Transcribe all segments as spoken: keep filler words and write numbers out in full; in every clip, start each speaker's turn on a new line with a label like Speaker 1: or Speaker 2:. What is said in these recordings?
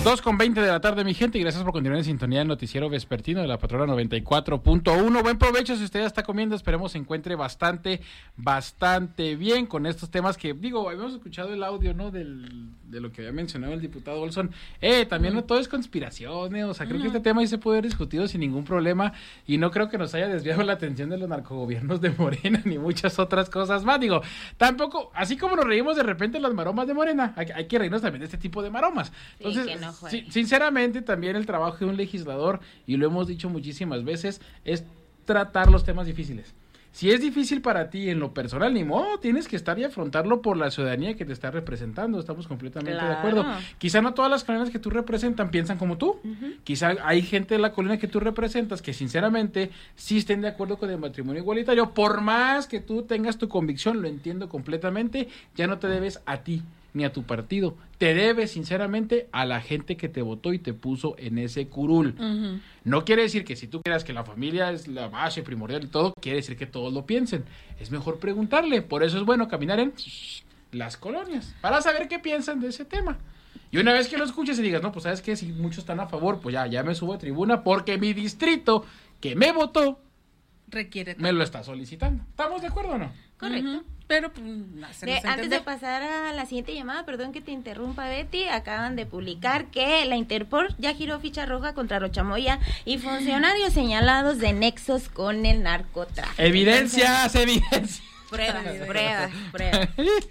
Speaker 1: dos con veinte de la tarde, mi gente, y gracias por continuar en sintonía del noticiero vespertino de la Patrona noventa y cuatro punto uno. Buen provecho si usted ya está comiendo, esperemos se encuentre bastante, bastante bien con estos temas que, digo, habíamos escuchado el audio, ¿no? Del, de lo que había mencionado el diputado Olson. Eh, también no todo es conspiración, ¿eh? O sea, creo uh-huh. que este tema sí se puede haber discutido sin ningún problema y no creo que nos haya desviado la atención de los narcogobiernos de Morena ni muchas otras cosas más. Digo, tampoco, así como nos reímos de repente las maromas de Morena, hay, hay que reírnos también de este tipo de maromas. Entonces, sí, no sí, sinceramente, también el trabajo de un legislador, y lo hemos dicho muchísimas veces, es tratar los temas difíciles. Si es difícil para ti en lo personal, ni modo, tienes que estar y afrontarlo por la ciudadanía que te está representando, estamos completamente claro. de acuerdo. Quizá no todas las colonias que tú representan piensan como tú, uh-huh. quizá hay gente de la colonia que tú representas que sinceramente sí estén de acuerdo con el matrimonio igualitario, por más que tú tengas tu convicción, lo entiendo completamente, ya no te debes a ti ni a tu partido, te debes sinceramente a la gente que te votó y te puso en ese curul. Uh-huh. No quiere decir que si tú creas que la familia es la base primordial y todo, quiere decir que todos lo piensen. Es mejor preguntarle, por eso es bueno caminar en las colonias, para saber qué piensan de ese tema. Y una vez que lo escuches y digas, no, pues sabes qué, si muchos están a favor, pues ya, ya me subo a tribuna porque mi distrito que me votó
Speaker 2: requiere
Speaker 1: me lo está solicitando. ¿Estamos de acuerdo o no?
Speaker 2: Correcto. Uh-huh. Pero pues,
Speaker 3: de, antes de pasar a la siguiente llamada, perdón que te interrumpa, Betty, acaban de publicar que la Interpol ya giró ficha roja contra Rochamoya y funcionarios señalados de nexos con el narcotráfico.
Speaker 1: Evidencias, evidencias.
Speaker 3: Pruebas, pruebas, pruebas.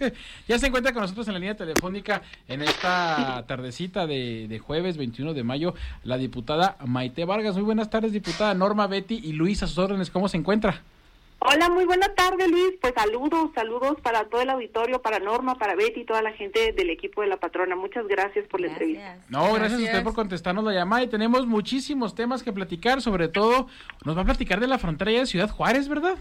Speaker 1: Ya se encuentra con nosotros en la línea telefónica en esta tardecita de, de jueves veintiuno de mayo la diputada Maite Vargas. Muy buenas tardes, diputada. Norma, Betty y Luis a sus órdenes. ¿Cómo se encuentra?
Speaker 4: Hola, muy buena tarde, Luis. Pues saludos, saludos para todo el auditorio, para Norma, para Betty y toda la gente del equipo de la Patrona. Muchas gracias por gracias. la entrevista.
Speaker 1: No, gracias, gracias a usted por contestarnos la llamada y tenemos muchísimos temas que platicar, sobre todo nos va a platicar de la frontera de Ciudad Juárez, ¿verdad?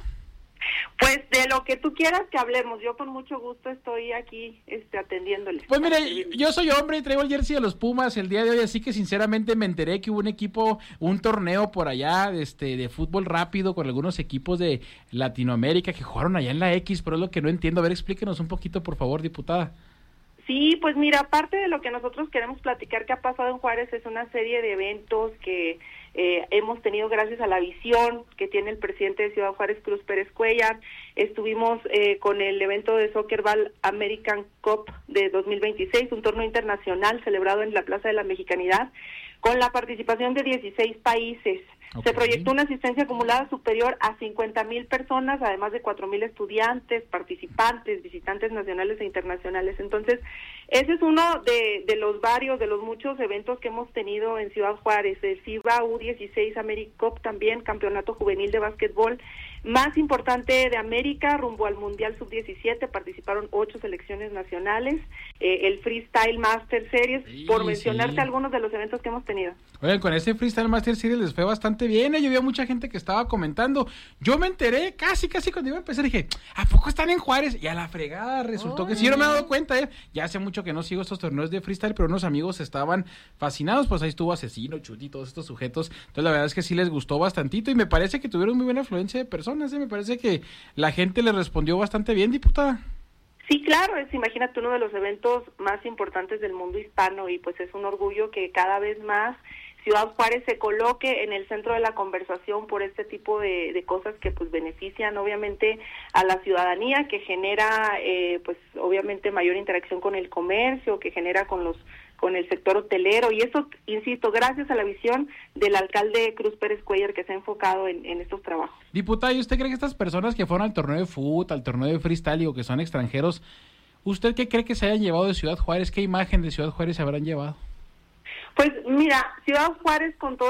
Speaker 4: Pues de lo que tú quieras que hablemos, yo con mucho gusto estoy aquí este, atendiéndoles.
Speaker 1: Pues mire, yo soy hombre y traigo el jersey de los Pumas el día de hoy, así que sinceramente me enteré que hubo un equipo, un torneo por allá este, de fútbol rápido con algunos equipos de Latinoamérica que jugaron allá en la X, pero es lo que no entiendo. A ver, explíquenos un poquito, por favor, diputada.
Speaker 4: Sí, pues mira, aparte de lo que nosotros queremos platicar que ha pasado en Juárez, es una serie de eventos que eh, hemos tenido gracias a la visión que tiene el presidente de Ciudad Juárez, Cruz Pérez Cuellar. Estuvimos eh, con el evento de Soccerball American Cup de dos mil veintiséis, un torneo internacional celebrado en la Plaza de la Mexicanidad, con la participación de dieciséis países. Okay. Se proyectó una asistencia acumulada superior a cincuenta mil personas, además de cuatro mil estudiantes, participantes, visitantes nacionales e internacionales. Entonces, ese es uno de, de los varios, de los muchos eventos que hemos tenido en Ciudad Juárez. El FIBA U dieciséis AmeriCup también, campeonato juvenil de básquetbol más importante de América, rumbo al Mundial sub diecisiete, participaron ocho selecciones nacionales, eh, el Freestyle Master Series, sí, por mencionarte sí. algunos de los eventos que hemos tenido.
Speaker 1: Oigan, con ese Freestyle Master Series les fue bastante bien, ¿eh? Yo vi mucha gente que estaba comentando, yo me enteré casi, casi cuando iba a empezar, dije, ¿a poco están en Juárez? Y a la fregada resultó oh, que sí, yo no me he dado cuenta, ¿eh? Ya hace mucho que no sigo estos torneos de freestyle, pero unos amigos estaban fascinados, pues ahí estuvo Asesino, Chuti, todos estos sujetos, entonces la verdad es que sí les gustó bastantito y me parece que tuvieron muy buena afluencia de personas. ¿eh? Me parece que la gente le respondió bastante bien, diputada.
Speaker 4: Sí, claro, es, imagínate, uno de los eventos más importantes del mundo hispano y pues es un orgullo que cada vez más Ciudad Juárez se coloque en el centro de la conversación por este tipo de, de cosas que pues benefician obviamente a la ciudadanía, que genera eh, pues obviamente mayor interacción con el comercio, que genera con los con el sector hotelero, y eso, insisto, gracias a la visión del alcalde Cruz Pérez Cuellar, que se ha enfocado en, en estos trabajos.
Speaker 1: Diputada, ¿y usted cree que estas personas que fueron al torneo de fútbol, al torneo de freestyle o que son extranjeros, usted qué cree que se hayan llevado de Ciudad Juárez? ¿Qué imagen de Ciudad Juárez se habrán llevado?
Speaker 4: Pues mira, Ciudad Juárez con todo